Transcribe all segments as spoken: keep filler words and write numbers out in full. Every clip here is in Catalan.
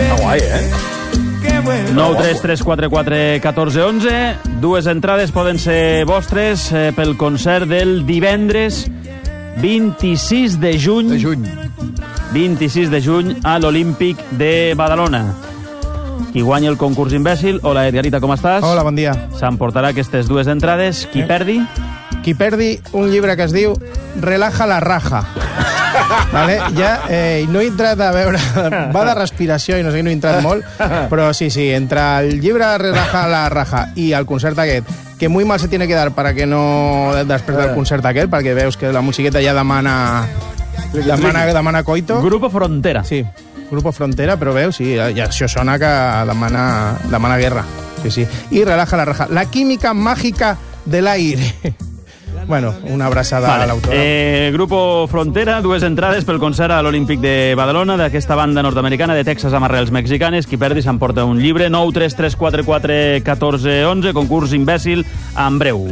Està guai, eh? nou tres tres quatre quatre un quatre un u. Dues entrades poden ser vostres eh, pel concert del divendres vint-i-sis de juny. De juny. vint-i-sis de juny a l'Olímpic de Badalona. Qui guanya el concurs imbècil? Hola, Edgarita, com estàs? Hola, bon dia. S'emportarà aquestes dues entrades. Qui Eh? perdi? Qui perdi un llibre que es diu Relaja la raja. Vale? Ja eh, no he entrat a veure... Va de respiració i no sé què, no he entrat molt, però sí, sí, entre el llibre Relaja la raja i el concert aquest, que muy mal se tiene que dar para que no... després del concert aquest, perquè veus que la musiqueta ja demana... Demana, demana coito. Grupo Frontera. Sí, Grupo Frontera, però veus, sí, ja això sona que demana, demana guerra. Sí, sí. I Relaja la raja. La química mágica del aire. Bueno, una abraçada Vale. a l'autora. Eh, Grupo Frontera, dues entrades pel concert a l'Olímpic de Badalona d'aquesta banda nord-americana de Texas amb arrels mexicanes. Qui perdi s'emporta un llibre. Nou tres tres quatre quatre un quatre un u, concurs imbècil en breu.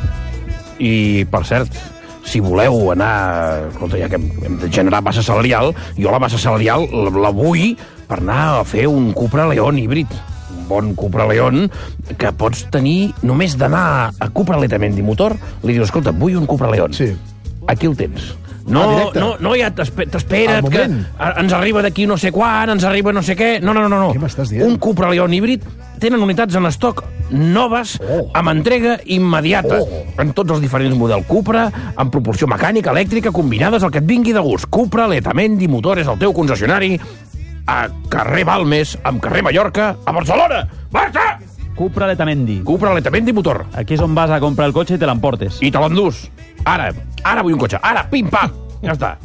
I, per cert, si voleu anar... Escolta, ja que hem, hem de generar massa salarial, jo la massa salarial la vull per anar a fer un Cupra León híbrid. Un bon Cupra León que pots tenir només d'anar a Cupra Letamendi Motor, li dius, escolta, vull un Cupra León. Sí. Aquí el tens. No, Ah, no, no ja t'espera't que moment. ens arriba d'aquí no sé quan, ens arriba no sé què... No, no, no, no. Què m'estàs dient? Un Cupra León híbrid tenen unitats en estoc noves, Oh. amb entrega immediata, Oh. en tots els diferents models Cupra, amb proporció mecànica, elèctrica, combinades, el que et vingui de gust. Cupra Letamendi Motor és el teu concessionari a carrer Balmes, amb carrer Mallorca, a Barcelona. Basta! Cupra Letamendi. Cupra Letamendi Motor. Aquí és on vas a comprar el cotxe i te l'emportes. I te l'endús. Ara, ara vull un cotxe. Ara, pim-pam. Ja està.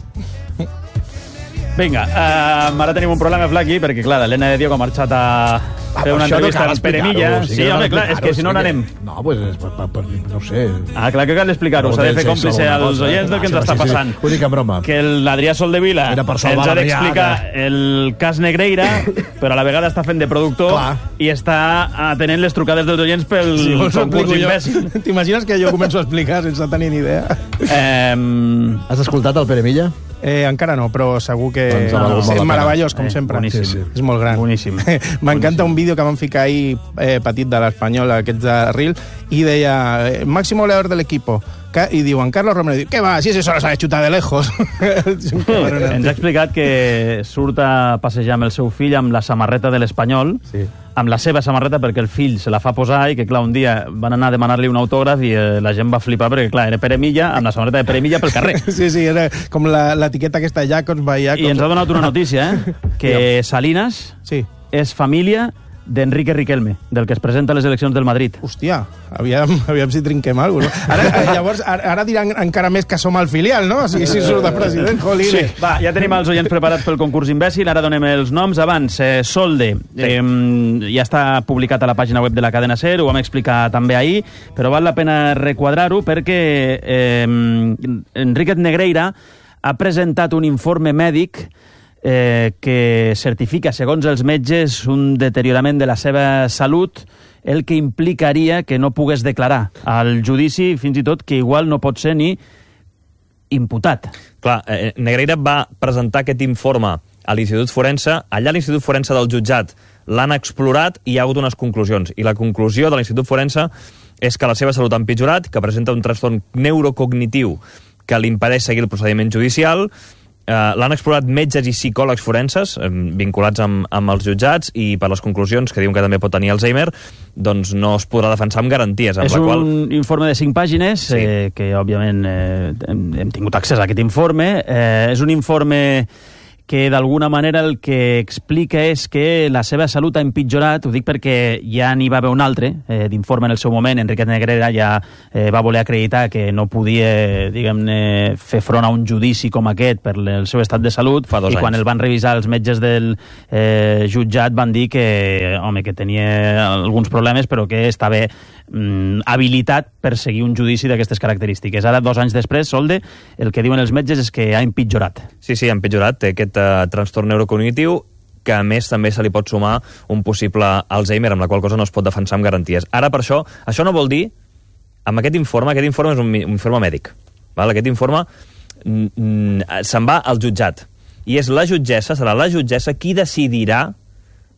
Vinga, uh, ara tenim un problema, Flaqui, perquè, clar, l'Helena de Diego ha marxat a fer una Això no entrevista cal amb Pere Milla. explicar-ho, Sí, home, clar, és que si no n'anem. No, pues, és per, per, per, no ho sé. Ah, clar que cal explicar-ho. S'ha de fer còmplice als oients del que ens està passant. Ho dic en broma. Que l'Adrià Soldevila Era per ens salvar ha la d'explicar riada. el cas Negreira, però a la vegada està fent de productor Clar. i està atenent les trucades dels oients pel Sí, vols ho concurs explico jo? imbècil. T'imagines que jo començo a explicar sense tenir ni idea? Eh, Has escoltat el Pere Milla? Eh, encara no, però segur que Doncs ha valgut és molt la pena. meravellós, com Eh, sempre. boníssim. Sí, sí. És molt gran. Boníssim. M'encanta un vídeo que van ficar ahir eh, petit de l'Espanyol, aquests de Reel, i deia, eh, máximo goleador del equipo. Ca- I diuen, Carlos Romero, diu, què va, si eso lo sabe chutar de lejos. ens ha explicat que surt a passejar amb el seu fill amb la samarreta de l'Espanyol, Sí. amb la seva samarreta perquè el fill se la fa posar i que, clar, un dia van anar a demanar-li un autògraf i eh, la gent va flipar perquè, clar, era Pere Milla amb la samarreta de Pere Milla pel carrer. Sí, sí, era com la- l'etiqueta aquesta Jacobs by Jacobs. I ens ha donat una notícia, eh? Que Salinas Sí. és família d'Enrique Riquelme, del que es presenta a les eleccions del Madrid. Hòstia, aviam, aviam si trinquem alguna cosa, no? Ara, eh, llavors, ara, ara diran encara més que som el filial, no? Si, si surt de president, jolín. Sí. Va, ja tenim els oients preparats pel concurs imbècil, ara donem els noms. Abans, eh, Solde, eh, ja està publicat a la pàgina web de la cadena SER, ho vam explicar també ahir, però val la pena requadrar-ho perquè eh, Enriquet Negreira ha presentat un informe mèdic eh, que certifica, segons els metges, un deteriorament de la seva salut, el que implicaria que no pogués declarar al judici, fins i tot que igual no pot ser ni imputat. Clar, eh, Negreira va presentar aquest informe a l'Institut Forense. Allà a l'Institut Forense del jutjat l'han explorat i hi ha hagut unes conclusions. I la conclusió de l'Institut Forense és que la seva salut ha empitjorat, que presenta un trastorn neurocognitiu que li impedeix seguir el procediment judicial. Uh, l'han explorat metges i psicòlegs forenses eh, vinculats amb, amb els jutjats i per les conclusions, que diuen que també pot tenir Alzheimer, doncs no es podrà defensar amb garanties. Amb És la qual... un informe de cinc pàgines, Sí. eh, que òbviament eh, hem, hem tingut accés a aquest informe. Eh, és un informe que d'alguna manera el que explica és que la seva salut ha empitjorat, ho dic perquè ja n'hi va haver un altre eh, d'informe en el seu moment. Enriquet Negreira ja eh, va voler acreditar que no podia, diguem-ne, fer front a un judici com aquest per el seu estat de salut, Fa dos i quan anys. el van revisar els metges del eh, jutjat van dir que, home, que tenia alguns problemes, però que estava mm, habilitat per seguir un judici d'aquestes característiques. Ara, dos anys després, Solde, el que diuen els metges és que ha empitjorat. Sí, sí, ha empitjorat, té aquest uh, trastorn neurocognitiu, que a més també se li pot sumar un possible Alzheimer, amb la qual cosa no es pot defensar amb garanties. Ara, per això, això no vol dir, amb aquest informe, aquest informe és un, un informe mèdic, val? Aquest informe mm, mm, se'n va al jutjat, i és la jutgessa, serà la jutgessa qui decidirà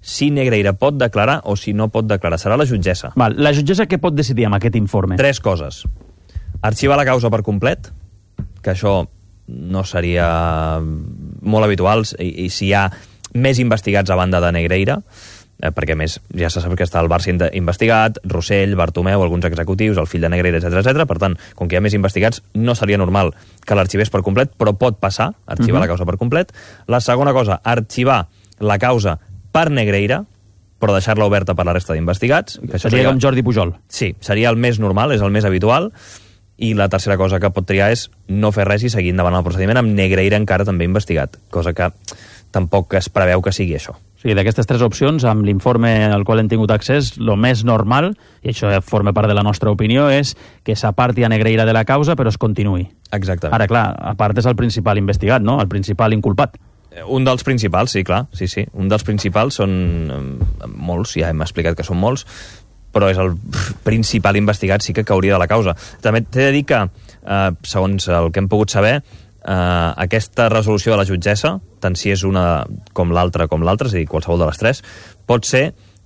si Negreira pot declarar o si no pot declarar. Serà la jutgessa. Val, la jutgessa què pot decidir amb aquest informe? Tres coses. Arxivar la causa per complet, que això no seria molt habitual, i, i si hi ha més investigats a banda de Negreira, eh, perquè més ja se sap que està el Barça investigat, Rossell, Bartomeu, alguns executius, el fill de Negreira, etcètera, etcètera. Per tant, com que hi ha més investigats, no seria normal que l'arxivés per complet, però pot passar, arxivar uh-huh. la causa per complet. La segona cosa, arxivar la causa per Negreira, però deixar-la oberta per la resta d'investigats. Que seria, seria com Jordi Pujol. Sí, seria el més normal, és el més habitual. I la tercera cosa que pot triar és no fer res i seguir endavant el procediment amb Negreira encara també investigat, cosa que tampoc es preveu que sigui això. O sigui, d'aquestes tres opcions, amb l'informe al qual hem tingut accés, el més normal, i això forma part de la nostra opinió, és que s'aparti a Negreira de la causa, però es continuï. Exactament. Ara, clar, a part és el principal investigat, no? El principal inculpat. Un dels principals, sí, clar, sí, sí. Un dels principals són molts, ja hem explicat que són molts, però és el principal investigat, sí que cauria de la causa. També t'he de dir que, eh, segons el que hem pogut saber, Uh, aquesta resolució de la jutgessa, tant si és una com l'altra com l'altra, és a dir, qualsevol de les tres, pot ser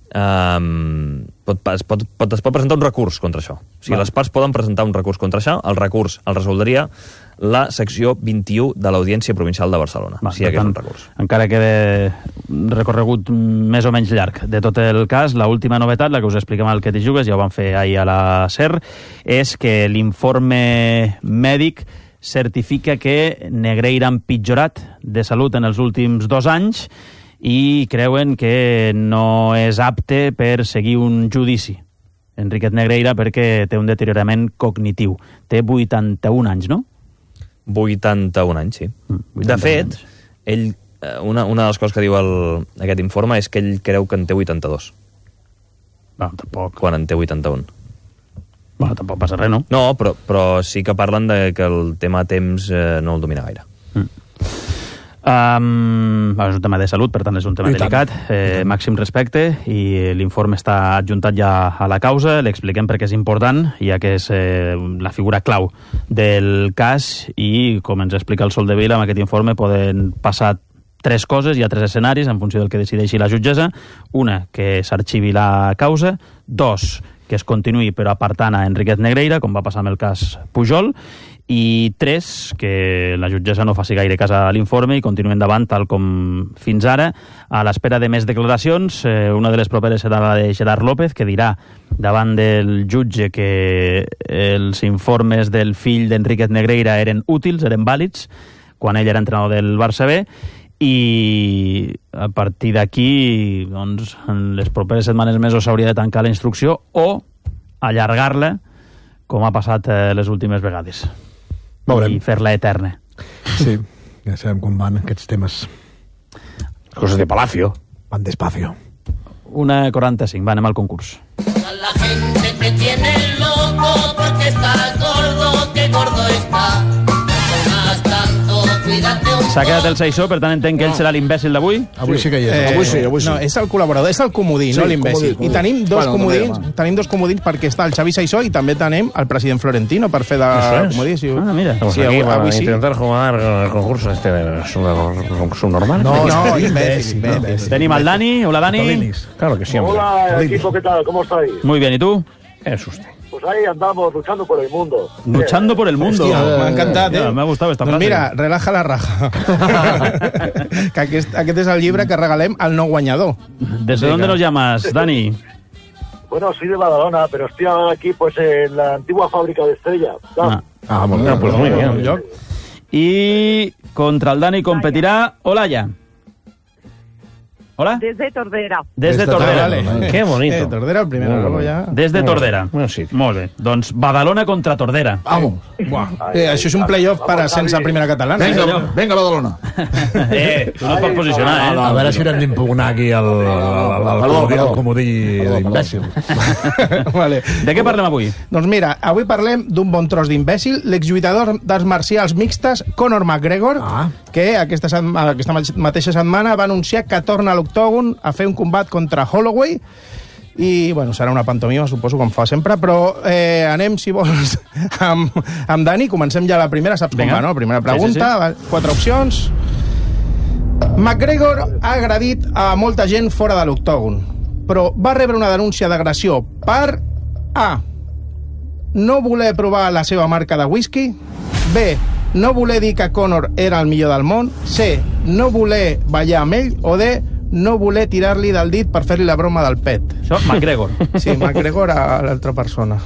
um, pot, pot, pot, es pot presentar un recurs contra això. O sigui, les parts poden presentar un recurs contra això, el recurs el resoldria la secció vint-i-u de l'Audiència Provincial de Barcelona. Va, si hi hagués un recurs. Encara queda recorregut més o menys llarg de tot el cas, l'última novetat, la que us expliquem al Que t'hi jugues, ja ho vam fer ahir a la SER, és que l'informe mèdic certifica que Negreira ha empitjorat de salut en els últims dos anys i creuen que no és apte per seguir un judici. Enriquet Negreira, perquè té un deteriorament cognitiu. Té vuitanta-un anys, no? vuitanta-un anys, sí. Mm, de fet, anys. ell, una, una de les coses que diu el, aquest informe és que ell creu que en té vuitanta-dos. No, tampoc. Quan en té vuitanta-un. Bueno, tampoc passa res, no? No, però, però sí que parlen de que el tema temps eh, no el domina gaire. Mm. Um, és un tema de salut, per tant és un tema I delicat. Eh, màxim respecte, i l'informe està adjuntat ja a la causa, l'expliquem perquè és important, ja que és eh, la figura clau del cas, i com ens explica el Sol de Vila, amb aquest informe poden passar tres coses, hi ha tres escenaris en funció del que decideixi la jutgessa. Una, que s'arxivi la causa. Dos, que es continuï però apartant a Enriquet Negreira, com va passar amb el cas Pujol. I tres, que la jutgessa no faci gaire cas a l'informe i continuï endavant tal com fins ara, a l'espera de més declaracions. Eh, una de les properes serà la de Gerard López, que dirà davant del jutge que els informes del fill d'Enriquet Negreira eren útils, eren vàlids, quan ell era entrenador del Barça B, i a partir d'aquí, doncs, en les properes setmanes mesos s'hauria de tancar la instrucció o allargar-la, com ha passat eh, les últimes vegades. Veurem. I fer-la eterna. Sí, ja sabem com van aquests temes. Coses de Palacio. Van despacio. Una quaranta-cinc, va, anem al concurs. La gente te tiene loco porque estás gordo, que gordo está. S'ha quedat el Saissó, per tant entenc que ell serà l'imbècil d'avui. Avui sí que hi és. Eh, avui sí, avui sí. No, és el col·laborador, és el comodí, sí, no l'imbècil. comodí, comodí. I tenim dos, bueno, comodins, no tenim dos comodins perquè està el Xavi Saissó i també tenim el president Florentino per fer de comodí. Sí. Ah, mira. Estamos Sí, aquí avui- para avui sí. intentar jugar el concurso este de subnormal. No, no, imbècil, imbècil, no. imbècil. Tenim al Dani. Hola, Dani. Tolinis. Claro que sí, hombre. Hola, equipo, ¿qué tal? ¿Cómo estáis? Muy bien, ¿y tú? Es usted. Pues ahí andamos luchando por el mundo. Luchando por el mundo. Hòstia, m'ha encantat, eh? Ja, m'ha gustat esta Doncs frase. mira, relaja la raja. que aquest, aquest és el llibre que regalem al no guanyador. ¿Desde dónde nos llamas, Dani? Bueno, soy de Badalona, pero estoy ahora aquí pues en la antigua fábrica de Estrella. Ah. Ah, molt bé. Ah, pues muy bien. Lloc. Y contra el Dani competirá Olaya. ¿Hola? Desde Tordera. Desde Desde Tordera. Vale. Qué bonito. Eh, Tordera, el primer, luego ja... Desde Tordera. Bueno, sí. Molt bé. Doncs Badalona contra Tordera. Vamos. Buah. Eh, això és un playoff per a sense primera catalana. Vinga, Eh? vinga, Badalona. Eh, tu no et pots posicionar, eh? A veure si haurem d'impugnar aquí el, el, el, el, comodí, el comodí d'imbècil. vale. De què parlem avui? Doncs mira, avui parlem d'un bon tros d'imbècil, l'exlluitador d'arts marcials mixtes Conor McGregor, Ah. que aquesta, setma, aquesta mateixa setmana va anunciar que torna a l'octògon a fer un combat contra Holloway, i bueno, serà una pantomima, suposo, com fa sempre, però eh, anem, si vols, amb, amb Dani. Comencem ja la primera, saps Vinga. com va, no? La primera Sí, pregunta, sí, sí. Va, quatre opcions. McGregor ha agredit a molta gent fora de l'octògon, però va rebre una denúncia d'agressió per A. No voler provar la seva marca de whisky. B. No voler dir que Conor era el millor del món. C. No voler ballar amb ell. O D. No voler tirar-li del dit per fer-li la broma del pet. Això, McGregor. Sí, McGregor a l'altra persona.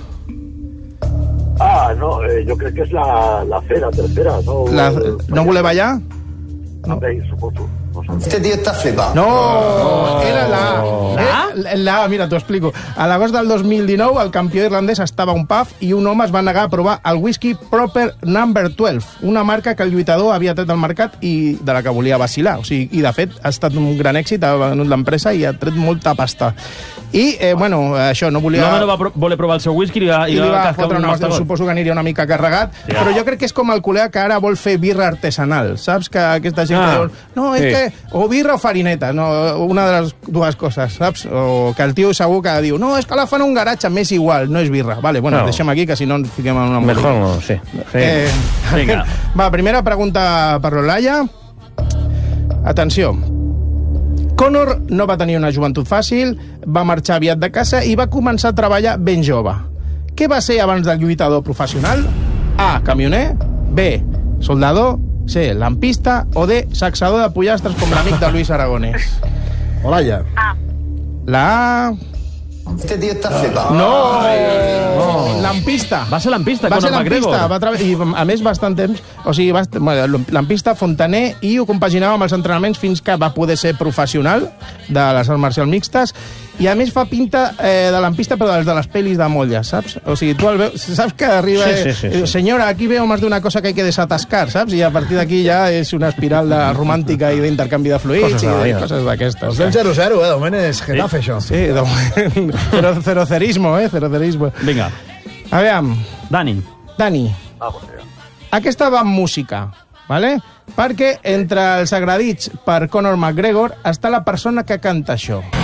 Ah, no, eh, yo creo que es la, la C, la tercera. No, La, no voler ballar? No. Bé, suposo. No sé. Este tío está flipado. No, oh, era la A. Eh, la A, mira, t'ho explico. A l'agost del dos mil dinou, el campió irlandès estava a un pub i un home es va negar a provar el whisky Proper Number dotze, una marca que el lluitador havia tret al mercat i de la que volia vacilar. O sigui, i, de fet, ha estat un gran èxit, ha venut l'empresa i ha tret molta pasta. I, eh, bueno, això, no volia... L'home no va pro voler provar el seu whisky i li va, I li va cascar fotre un una hòstia, suposo que aniria una mica carregat, sí, però jo crec que és com el col·lega que ara vol fer birra artesanal, saps? Que aquesta gent ah, que diu, no, és sí. que... O birra o farineta, no, una de les dues coses, saps? O que el tio segur que diu, no, és que la fan un garatge, m'és igual, no és birra. Vale, bueno, no. Deixem aquí, que si no ens fiquem en una... Mejor no, sí. sí. Eh, Vinga. Va, primera pregunta per l'Olaya. Atenció. Conor no va tenir una joventut fàcil, va marxar aviat de casa i va començar a treballar ben jove. Què va ser abans del lluitador professional? A. Camioner. B. Soldador. C. Lampista. O D. Saxador de pollastres com l'amic de Luis Aragonès. Olaya. A. La A... Este tío está flipado. No, no. Lampista. Va ser lampista, va Conor ser lampista, McGregor. va treballar, i a més bastant temps, o sigui, va, bueno, lampista, fontaner, i ho compaginava amb els entrenaments fins que va poder ser professional de les arts marcials mixtes, i a més fa pinta eh, de lampista, però dels de les pel·lis de molla, saps? O sigui, tu el veus, saps que arriba... Sí, sí, sí, sí. Eh, senyora, aquí veo más de una cosa que hay que desatascar, saps? I a partir d'aquí ja és una espiral de romàntica i d'intercanvi de fluids coses i de, de coses d'aquestes. Els del zero zero, eh? De moment és Getafe, això. Sí, de moment... Cero, cerocerismo, eh? Cerocerismo. Vinga. A veure, Dani. Dani, Ah, pues ja. aquesta va amb música, ¿vale? Perquè entre els agredits per Conor McGregor està la persona que canta això.